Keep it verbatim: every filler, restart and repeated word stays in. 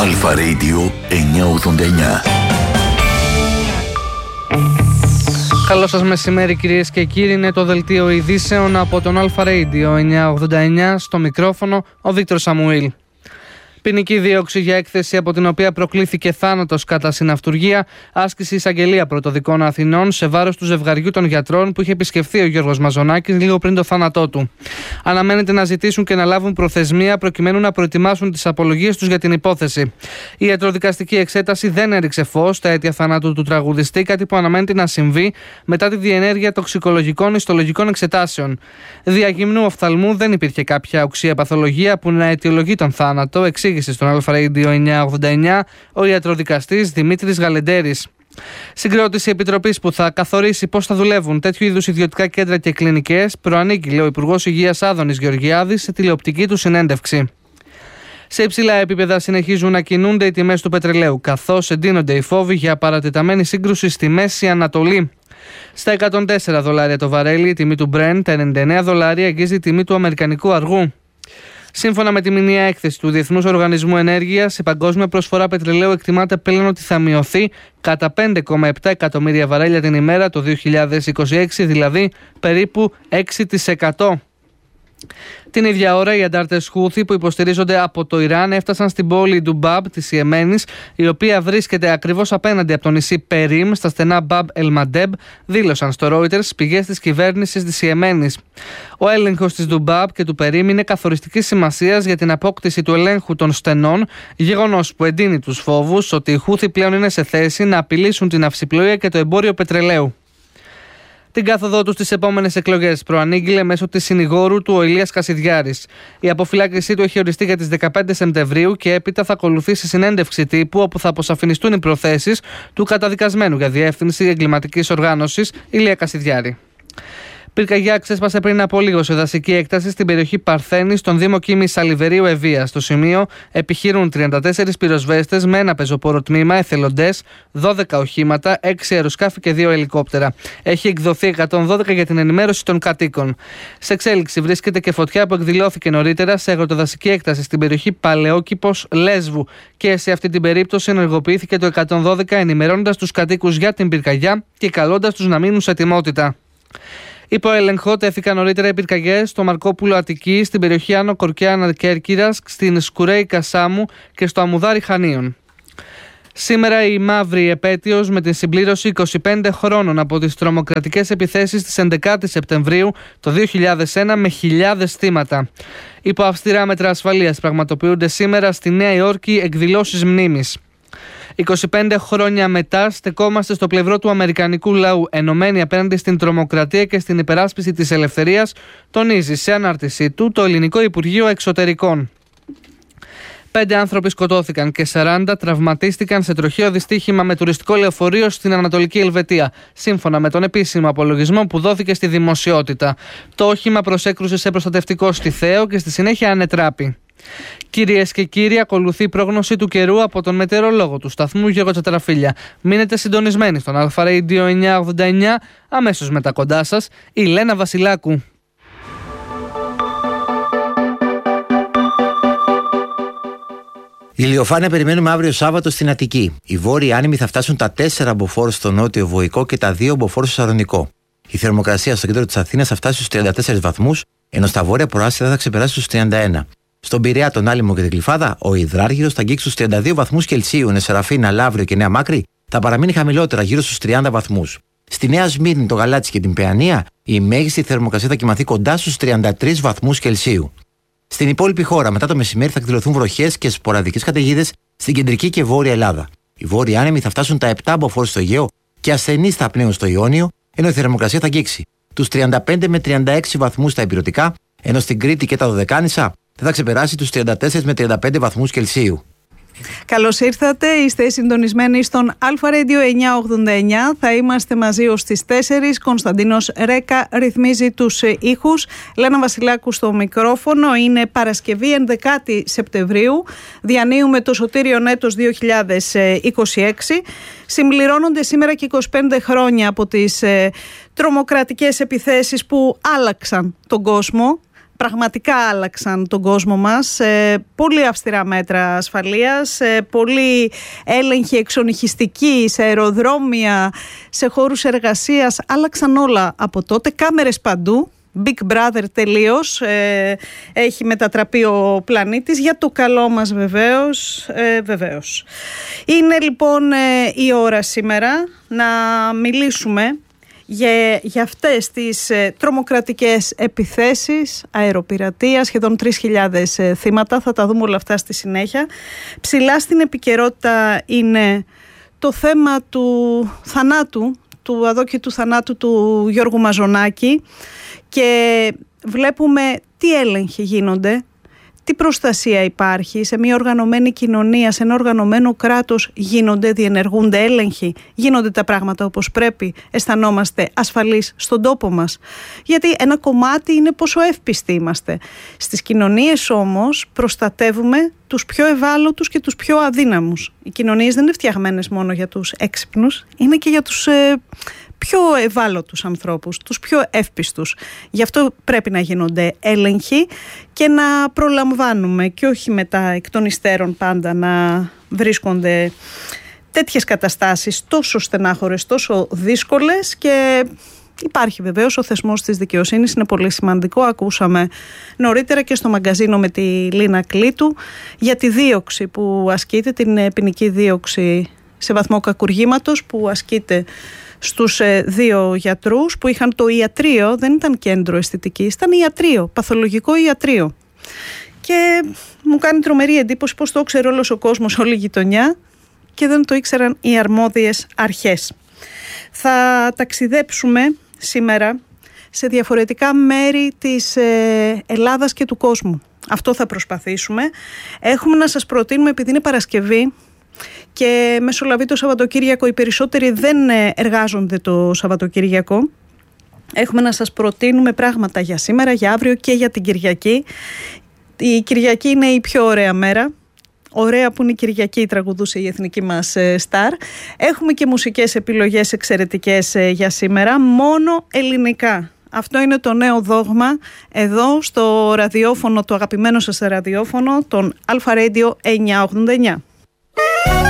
Αλφα Radio εννιακόσια ογδόντα εννιά. Καλό σας μεσημέρι κυρίες και κύριοι, είναι το δελτίο ειδήσεων από τον Αλφα Radio εννιακόσια ογδόντα εννιά, στο μικρόφωνο ο Βίκτορ Σαμουήλ. Ποινική δίωξη για έκθεση από την οποία προκλήθηκε θάνατος κατά συναυτουργία, άσκηση εισαγγελία πρωτοδικών Αθηνών σε βάρος του ζευγαριού των γιατρών που είχε επισκεφθεί ο Γιώργος Μαζονάκης λίγο πριν το θάνατό του. Αναμένεται να ζητήσουν και να λάβουν προθεσμία προκειμένου να προετοιμάσουν τις απολογίες τους για την υπόθεση. Η ιατροδικαστική εξέταση δεν έριξε φως στα αίτια θανάτου του τραγουδιστή, κάτι που αναμένεται να συμβεί μετά τη διενέργεια τοξικολογικών ιστολογικών εξετάσεων. Διαγυμνού οφθαλμού δεν υπήρχε κάποια οξία παθολογία που να αιτιολογεί τον θάνατο, εξήγησε στον Αλφα Radio εννιακόσια ογδόντα εννιά ο ιατροδικαστής Δημήτρης Γαλεντέρης. Συγκρότηση επιτροπής που θα καθορίσει πώς θα δουλεύουν τέτοιου είδους ιδιωτικά κέντρα και κλινικές προανήγγειλε ο Υπουργός Υγείας Άδωνης Γεωργιάδης σε τηλεοπτική του συνέντευξη. Σε υψηλά επίπεδα συνεχίζουν να κινούνται οι τιμές του πετρελαίου, καθώς εντείνονται οι φόβοι για παρατεταμένη σύγκρουση στη Μέση Ανατολή. Στα εκατόν τέσσερα δολάρια το βαρέλι η τιμή του Brent, τα ενενήντα εννέα δολάρια αγγίζει η τιμή του αμερικανικού αργού. Σύμφωνα με τη μηνιαία έκθεση του Διεθνούς Οργανισμού Ενέργειας, η παγκόσμια προσφορά πετρελαίου εκτιμάται πλέον ότι θα μειωθεί κατά πέντε κόμμα επτά εκατομμύρια βαρέλια την ημέρα το δύο χιλιάδες είκοσι έξι, δηλαδή περίπου έξι τοις εκατό. Την ίδια ώρα, οι αντάρτες Χούθι που υποστηρίζονται από το Ιράν έφτασαν στην πόλη Ντουμπάμπ της Ιεμένης, η οποία βρίσκεται ακριβώς απέναντι από το νησί Περίμ, στα στενά Μπαμπ Ελμαντέμπ, δήλωσαν στο Reuters πηγές της κυβέρνησης της Ιεμένης. Ο έλεγχος της Ντουμπάμπ και του Περίμ είναι καθοριστικής σημασίας για την απόκτηση του ελέγχου των στενών, γεγονός που εντείνει τους φόβους ότι οι Χούθι πλέον είναι σε θέση να απειλήσουν την αυσιπλοεία και το εμπόριο πετρελαίου. Την κάθοδό του στις επόμενες εκλογές προανήγγειλε μέσω της συνηγόρου του ο Ηλίας Κασιδιάρης. Η αποφυλάκησή του έχει οριστεί για τις δεκαπέντε Σεπτεμβρίου και έπειτα θα ακολουθήσει συνέντευξη τύπου όπου θα αποσαφινιστούν οι προθέσεις του καταδικασμένου για διεύθυνση εγκληματικής οργάνωσης Ηλία Κασιδιάρη. Πυρκαγιά ξέσπασε πριν από λίγο σε δασική έκταση στην περιοχή Παρθένη, στον Δήμο Κίμη Σαλιβερίου Ευβοίας. Στο σημείο επιχειρούν τριάντα τέσσερις πυροσβέστες με ένα πεζοπόρο τμήμα, εθελοντές, δώδεκα οχήματα, έξι αεροσκάφη και δύο ελικόπτερα. Έχει εκδοθεί εκατόν δώδεκα για την ενημέρωση των κατοίκων. Σε εξέλιξη βρίσκεται και φωτιά που εκδηλώθηκε νωρίτερα σε αγροτοδασική έκταση στην περιοχή Παλαιόκηπος Λέσβου. Και σε αυτή την περίπτωση ενεργοποιήθηκε το εκατόν δώδεκα, ενημερώνοντας τους κατοίκους για την πυρκαγιά και καλώντας τους να μείνουν σε ετοιμότητα. Υπό έλεγχο τέθηκαν νωρίτερα οι πυρκαγιές στο Μαρκόπουλο Αττική, στην περιοχή Άνω Κορκιάνα Κέρκυρας, στην Σκουρέη Κασάμου και στο Αμμουδάρι Χανίων. Σήμερα η μαύρη επέτειος με την συμπλήρωση είκοσι πέντε χρόνων από τις τρομοκρατικές επιθέσεις της έντεκα Σεπτεμβρίου το δύο χιλιάδες ένα με χιλιάδες θύματα. Υπό αυστηρά μέτρα ασφαλείας πραγματοποιούνται σήμερα στη Νέα Υόρκη εκδηλώσεις μνήμης. είκοσι πέντε χρόνια μετά στεκόμαστε στο πλευρό του αμερικανικού λαού, ενωμένοι απέναντι στην τρομοκρατία και στην υπεράσπιση της ελευθερίας, τονίζει σε ανάρτησή του το Ελληνικό Υπουργείο Εξωτερικών. Πέντε άνθρωποι σκοτώθηκαν και σαράντα τραυματίστηκαν σε τροχαίο δυστύχημα με τουριστικό λεωφορείο στην Ανατολική Ελβετία, σύμφωνα με τον επίσημο απολογισμό που δόθηκε στη δημοσιότητα. Το όχημα προσέκρουσε σε προστατευτικό στη Θέο και στη συνέχεια ανετράπη. Κυρίες και κύριοι, ακολουθεί η πρόγνωση του καιρού από τον μετεωρολόγο του σταθμού Γιώργο Τσατραφίλια. Μείνετε συντονισμένοι στον Αλφα Radio εννιακόσια ογδόντα εννιά, αμέσως μετά κοντά σας η Λένα Βασιλάκου. Ηλιοφάνεια περιμένουμε αύριο Σάββατο στην Αττική. Οι βόρειοι άνεμοι θα φτάσουν τα τέσσερα μποφόρ στο νότιο Βοϊκό και τα δύο μποφόρ στο Σαρονικό. Η θερμοκρασία στο κέντρο της Αθήνας θα φτάσει στους τριάντα τέσσερις βαθμούς, ενώ στα βόρεια προάστια θα ξεπεράσει στους τριάντα ένα. Στον Πειραιά, τον Άλυμο και την Γλυφάδα, ο Ιδράργυρος θα αγγίξει στους τριάντα δύο βαθμούς Κελσίου, ενώ Σεραφίνα, Λαύριο και Νέα Μάκρη θα παραμείνει χαμηλότερα, γύρω στους τριάντα βαθμούς. Στη Νέα Σμύρνη, το Γαλάτσι και την Παιανία, η μέγιστη θερμοκρασία θα κυμανθεί κοντά στους τριάντα τρεις βαθμούς Κελσίου. Στην υπόλοιπη χώρα, μετά το μεσημέρι, θα εκδηλωθούν βροχές και σποραδικές καταιγίδες στην κεντρική και βόρεια Ελλάδα. Οι βόρειοι άνεμοι θα φτάσουν τα επτά μποφόρ στο Αιγαίο και ασθενείς θα πνέουν στο Ιόνιο, ενώ η θερμοκρασία θα αγγίξει τους τριάντα πέντε με τριάντα έξι βαθμούς στα Ηπειρωτικά, ενώ στην Κρήτη και τα Δωδεκάνησα θα ξεπεράσει τους τριάντα τέσσερις με τριάντα πέντε βαθμούς Κελσίου. Καλώς ήρθατε, είστε συντονισμένοι στον Αλφα Radio εννιακόσια ογδόντα εννιά. Θα είμαστε μαζί ως τις τέσσερις. Κωνσταντίνος Ρέκα ρυθμίζει τους ήχους. Λένα Βασιλάκου στο μικρόφωνο. Είναι Παρασκευή ενδεκάτη Σεπτεμβρίου. Διανύουμε το σωτήριον έτος δύο χιλιάδες είκοσι έξι. Συμπληρώνονται σήμερα και είκοσι πέντε χρόνια από τις ε, τρομοκρατικές επιθέσεις που άλλαξαν τον κόσμο. πραγματικά άλλαξαν τον κόσμο μας. Ε, πολύ αυστηρά μέτρα ασφαλείας, ε, πολύ έλεγχοι εξονυχιστικοί σε αεροδρόμια, σε χώρους εργασίας. Άλλαξαν όλα από τότε, κάμερες παντού. Big Brother τελείως, ε, έχει μετατραπεί ο πλανήτης για το καλό μας βεβαίως, ε, βεβαίως. Είναι λοιπόν ε, η ώρα σήμερα να μιλήσουμε για, για αυτές τις ε, τρομοκρατικές επιθέσεις, αεροπειρατεία, σχεδόν τρεις χιλιάδες ε, θύματα, θα τα δούμε όλα αυτά στη συνέχεια. Ψηλά στην επικαιρότητα είναι το θέμα του θανάτου, του αδόκητου θανάτου του Γιώργου Μαζονάκη, και βλέπουμε τι έλεγχοι γίνονται, τι προστασία υπάρχει σε μια οργανωμένη κοινωνία, σε ένα οργανωμένο κράτος, γίνονται, διενεργούνται έλεγχοι, γίνονται τα πράγματα όπως πρέπει, αισθανόμαστε ασφαλείς στον τόπο μας. Γιατί ένα κομμάτι είναι πόσο εύπιστοι είμαστε. Στις κοινωνίες όμως προστατεύουμε τους πιο ευάλωτους και τους πιο αδύναμους. Οι κοινωνίες δεν είναι φτιαγμένες μόνο για τους έξυπνους, είναι και για τους ε, πιο ευάλωτους ανθρώπους, τους πιο εύπιστους. Γι' αυτό πρέπει να γίνονται έλεγχοι και να προλαμβάνουμε και όχι μετά εκ των υστέρων πάντα να βρίσκονται τέτοιες καταστάσεις τόσο στενάχωρες, τόσο δύσκολες. Και υπάρχει βεβαίως ο θεσμός της δικαιοσύνης, είναι πολύ σημαντικό. Ακούσαμε νωρίτερα και στο μαγκαζίνο με τη Λίνα Κλήτου για τη δίωξη που ασκείται, την ποινική δίωξη σε βαθμό κακουργήματος που ασκείται στους ε, δύο γιατρούς που είχαν το ιατρείο, δεν ήταν κέντρο αισθητικής, ήταν ιατρείο, παθολογικό ιατρείο. Και μου κάνει τρομερή εντύπωση πως το ήξερε όλος ο κόσμος, όλη η γειτονιά, και δεν το ήξεραν οι αρμόδιες αρχές. Θα ταξιδέψουμε σήμερα σε διαφορετικά μέρη της ε, Ελλάδας και του κόσμου. Αυτό θα προσπαθήσουμε. Έχουμε να σας προτείνουμε, επειδή είναι Παρασκευή και μεσολαβεί το Σαββατοκύριακο, οι περισσότεροι δεν εργάζονται το Σαββατοκύριακο, έχουμε να σας προτείνουμε πράγματα για σήμερα, για αύριο και για την Κυριακή. Η Κυριακή είναι η πιο ωραία μέρα. Ωραία που είναι η Κυριακή, τραγουδούσε η εθνική μας στάρ. Έχουμε και μουσικές επιλογές εξαιρετικές για σήμερα, μόνο ελληνικά. Αυτό είναι το νέο δόγμα εδώ στο ραδιόφωνο, το αγαπημένο σας ραδιόφωνο, τον Αλφα Radio εννιακόσια ογδόντα εννιά.